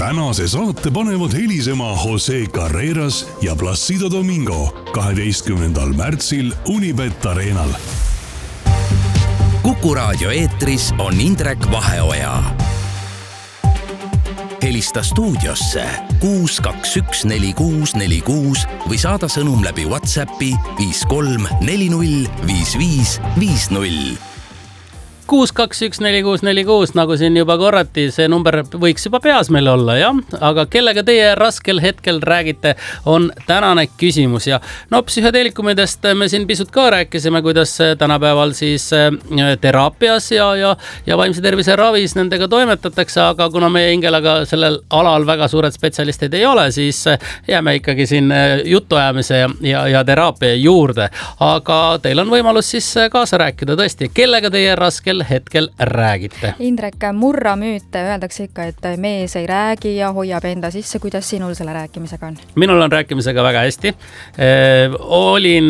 Tänase saate panevad helisema Jose Carreras ja Placido Domingo 12. märtsil Unibet Arenal. Kuku Raadio eetris on Indrek Vaheoja. Helista stuudiosse 6214646 või saada sõnum läbi WhatsAppi 53405550. 6214646, nagu siin juba korrati, see number võiks juba peas meil olla, jah? Aga kellega teie raskel hetkel räägite, on tänane küsimus. Ja no psühhedeelikumidest me siin pisut ka rääkisime, kuidas tänapäeval siis teraapias ja vaimse tervise ravis nendega toimetatakse, aga kuna meie Ingelaga sellel alal väga suured spetsialistid ei ole, siis jääme ikkagi siin jutuajamise ja teraapia juurde. Aga teil on võimalus siis kaasa rääkida tõesti, kellega teie raskel hetkel räägite. Indrek, murra müüte, öeldakse ikka, et mees ei räägi ja hoiab enda sisse. Kuidas sinul selle rääkimisega on? Minul on rääkimisega väga hästi. Olin,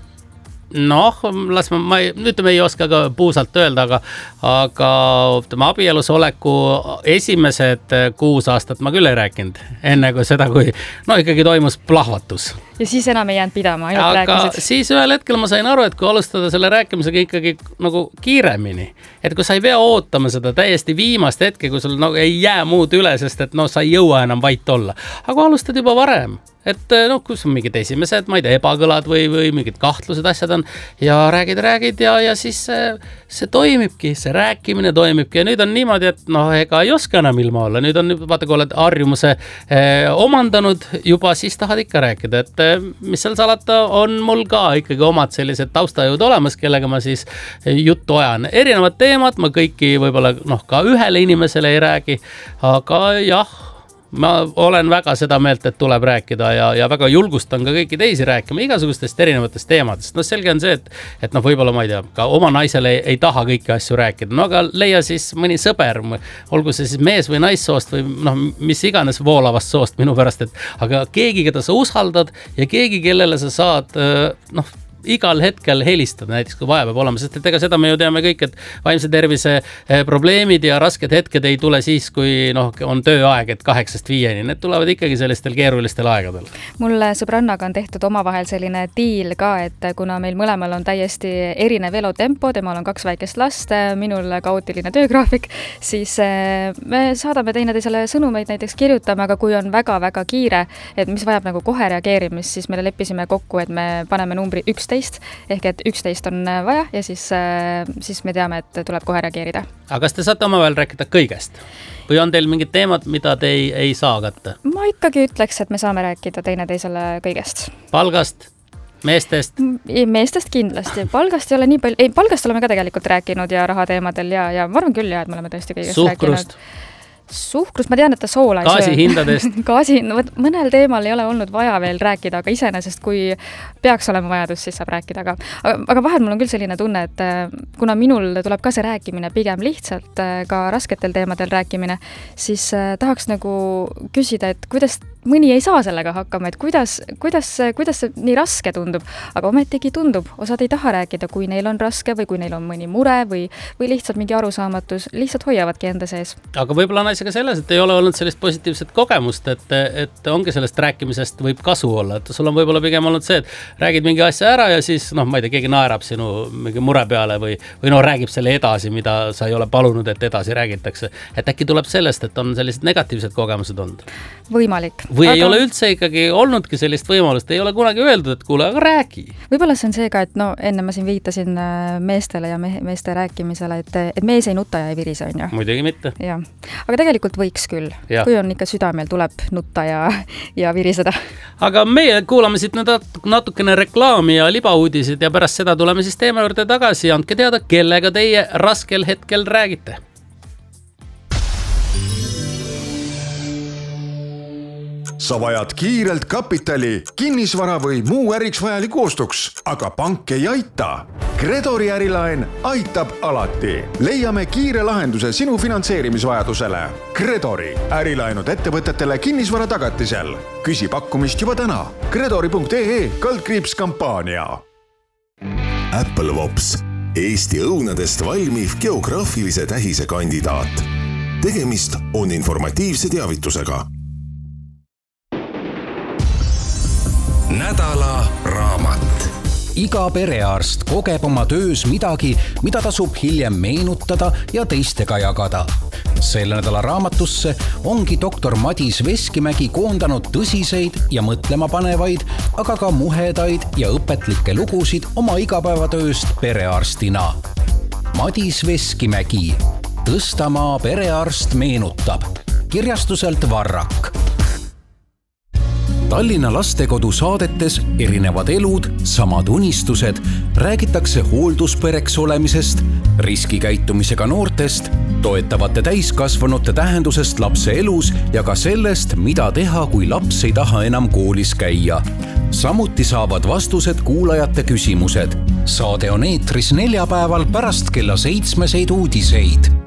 ütleme ei oska ka puusalt öelda, aga abielus oleku esimesed 6 aastat ma küll ei rääkinud. Enne kui seda, kui ikkagi toimus plahvatus. Ja siis enam ei jäänud pidama, ainult rääkisid. Siis ühel hetkel ma sain aru, et kui alustada selle rääkimisega ikkagi nagu kiiremini, et kui sa ei pea ootama seda täiesti viimast hetke, kui sul ei jää muud üle, sest et sa ei jõua enam vait olla. Aga alustad juba varem, et kus on mingid esimesed, ma ei tea, ebakõlad või mingid kahtlused asjad on ja räägid ja siis see toimibki, see rääkimine toimibki ja nüüd on niimoodi, et ega ei oska enam ilma olla. Nüüd on, vaata, kui oled harjumuse omandanud juba, siis tahad ikka rääkida, et mis seal salata, on mul ka ikkagi omad sellised taustajõud olemas, kellega ma siis juttu ajan. Erinevad teemad, ma kõiki võib-olla ka ühele inimesele ei räägi, aga jah, ma olen väga seda meelt, et tuleb rääkida ja väga julgustan ka kõiki teisi rääkima igasugustest erinevatest teemadest. Selge on see, et võib-olla ma ei tea, ka oma naisele ei taha kõiki asju rääkida. Aga leia siis mõni sõber, olgu see siis mees või naissoost või mis iganes voolavast soost minu pärast, aga keegi, keda sa usaldad ja keegi, kellele sa saad igal hetkel helistada, näiteks kui vaja peab olema, sest et ega seda me ju teame kõik, et vaimse tervise probleemid ja rasked hetked ei tule siis, kui on tööaeg, et 8-5, need tulevad ikkagi sellistel keerulistel aegadel. Mulle sõbrannaga on tehtud omavahel selline diil ka, et kuna meil mõlemal on täiesti erinev elutempo, temal on 2 väikest last, minul kaootiline töögraafik, siis me saadame teineteisele sõnumeid, näiteks kirjutame, aga kui on väga-väga kiire, et mis vajab nagu kohe reageerimist, siis me leppisime kokku, et me paneme numbri 11, ehk et 11 on vaja ja siis me teame, et tuleb kohe reageerida. Aga kas te saate omavahel rääkida kõigest? Või on teil mingid teemad, mida te ei saa katta? Ma ikkagi ütleks, et me saame rääkida teineteisele kõigest. Palgast? Meestest? Meestest kindlasti. Palgast ei ole nii palju. Ei, palgast oleme ka tegelikult rääkinud ja rahateemadel ja ma arvan küll, et me oleme tõesti kõigest rääkinud. Suhkrust, ma tean, et ta soola ei söö. Gaasi hindadest. Mõnel teemal ei ole olnud vaja veel rääkida, aga iseenesest kui peaks olema vajadus, siis saab rääkida. Aga vahel mul on küll selline tunne, et kuna minul tuleb ka see rääkimine pigem lihtsalt, ka rasketel teemadel rääkimine, siis tahaks nagu küsida, et kuidas mõni ei saa sellega hakkama, et kuidas see nii raske tundub, aga ometigi tundub, osad ei taha rääkida, kui neil on raske või kui neil on mõni mure või lihtsalt mingi arusaamatus, lihtsalt hoiavadki enda sees. Aga võib-olla on asjaga selles, et ei ole olnud sellist positiivset kogemust, et ongi sellest rääkimisest võib kasu olla, et sul on võib-olla pigem olnud see, et räägid mingi asja ära ja siis, ma ei tea, keegi naerab sinu mingi mure peale või räägib selle edasi, mida sa ei ole palunud, et edasi räägitakse. Et äkki tuleb sellest, et on sellised negatiivsed kogemused olnud? Võimalik. Või ei ole üldse ikkagi olnudki sellist võimalust, ei ole kunagi öeldud, et kuule, aga räägi. Võib-olla see on see ka, et enne ma siin viitasin meestele ja meeste rääkimisele, et mees ei nuta ja ei virise, on ju. Muidugi mitte. Ja. Aga tegelikult võiks küll, kui on ikka südamel, tuleb nutta ja viriseda. Aga meie kuulame siit natukene reklaami ja libauudisid ja pärast seda tuleme siis teema juurde tagasi ja andke teada, kellega teie raskel hetkel räägite. Sa vajad kiirelt kapitali, kinnisvara või muu äriks vajaliku ostuks, aga pank ei aita. Credori ärilaen aitab alati. Leiame kiire lahenduse sinu finantseerimisvajadusele. Credori ärilaenud ettevõtetele kinnisvara tagatisel. Küsi pakkumist juba täna. Credori.ee/kampaania. Apple Vops, Eesti õunadest valmiv geograafilise tähise kandidaat. tegemist on informatiivse teavitusega. Nädala raamat. Iga perearst kogeb oma töös midagi, mida tasub hiljem meenutada ja teistega jagada. Selle nädala raamatusse ongi doktor Madis Veskimägi koondanud tõsiseid ja mõtlemapanevaid, aga ka muhedaid ja õpetlikke lugusid oma igapäevatööst perearstina. Madis Veskimägi, Tõstamaa perearst meenutab. Kirjastuselt Varrak. Tallinna lastekodu saadetes Erinevad elud, samad unistused räägitakse hoolduspereks olemisest, riskikäitumisega noortest, toetavate täiskasvanute tähendusest lapse elus ja ka sellest, mida teha, kui laps ei taha enam koolis käia. Samuti saavad vastused kuulajate küsimused. Saade on eetris neljapäeval pärast kella 7 uudiseid.